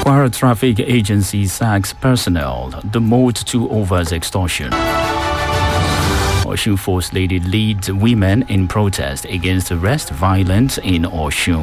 Kwara Traffic Agency sacks personnel, demote 2 over extortion. Osun First Lady leads women in protest against arrest violence in Osun.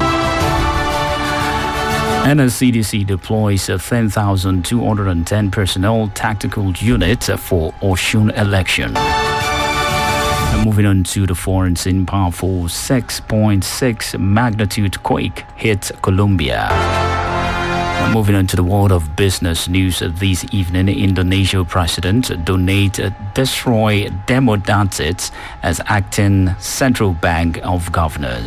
NSCDC deploys 10,210 personnel tactical unit for Osun election. And moving on to the foreign scene, powerful 6.6 magnitude quake hit Colombia. And moving on to the world of business news this evening, Indonesia president destroy Democrats as acting central bank of governors.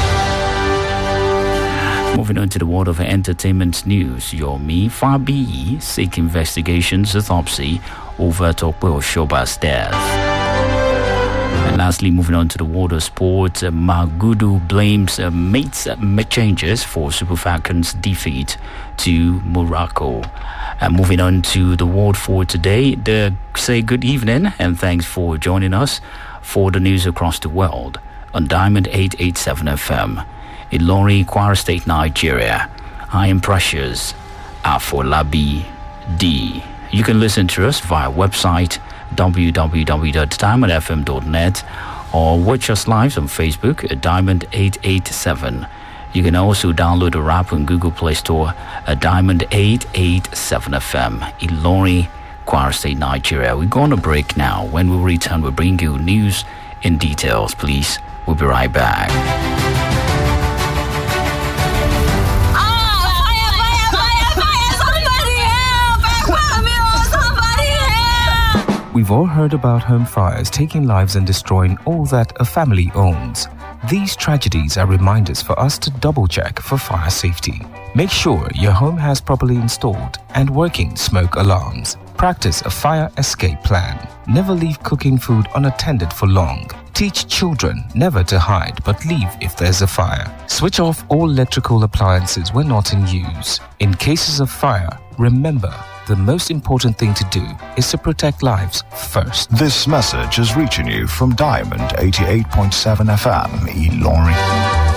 Moving on to the world of entertainment news, Yomi Fabiyi seek investigations autopsy over Tope Oshoba's death. And lastly, moving on to the world of sport, Magudu blames mates changes for Super Falcons' defeat to Morocco. And moving on to the world for today, they say good evening and thanks for joining us for the news across the world on Diamond 887 FM. Ilorin, Kwara State, Nigeria. I am Precious Afolabi D. You can listen to us via website www.diamondfm.net or watch us live on Facebook at Diamond 887. You can also download the app on Google Play Store at Diamond 887 FM. Ilorin, Kwara State, Nigeria. We're going to break now. When we return, we'll bring you news in details. Please, we'll be right back. We've all heard about home fires taking lives and destroying all that a family owns. These tragedies are reminders for us to double-check for fire safety. Make sure your home has properly installed and working smoke alarms. Practice a fire escape plan. Never leave cooking food unattended for long. Teach children never to hide but leave if there's a fire. Switch off all electrical appliances when not in use. In cases of fire, remember, the most important thing to do is to protect lives first. This message is reaching you from Diamond 88.7 FM, Ilorin.